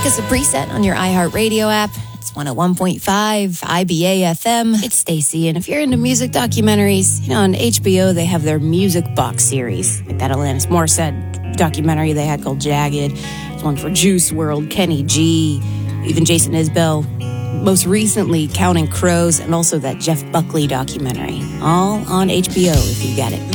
Check us a preset on your iHeartRadio app. It's 101.5 IBA FM. It's Stacy, and if you're into music documentaries, on HBO they have their music box series, like that Alanis Morissette documentary they had called Jagged. There's one for Juice WRLD, Kenny G, even Jason Isbell. Most recently, Counting Crows, and also that Jeff Buckley documentary. All on HBO if you get it.